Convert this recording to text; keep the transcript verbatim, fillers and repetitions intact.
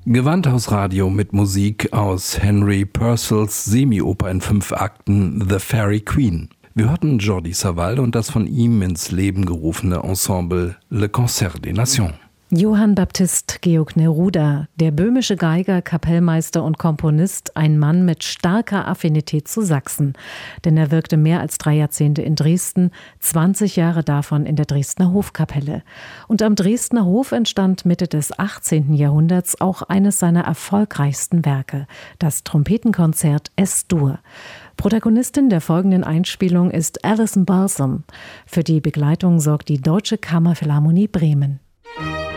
Gewandhausradio mit Musik aus Henry Purcells Semioper in fünf Akten The Fairy Queen. Wir hörten Jordi Savall und das von ihm ins Leben gerufene Ensemble Le Concert des Nations. Johann Baptist Georg Neruda, der böhmische Geiger, Kapellmeister und Komponist, ein Mann mit starker Affinität zu Sachsen. Denn er wirkte mehr als drei Jahrzehnte in Dresden, zwanzig Jahre davon in der Dresdner Hofkapelle. Und am Dresdner Hof entstand Mitte des achtzehnten Jahrhunderts auch eines seiner erfolgreichsten Werke, das Trompetenkonzert Es-Dur. Protagonistin der folgenden Einspielung ist Alison Balsam. Für die Begleitung sorgt die Deutsche Kammerphilharmonie Bremen.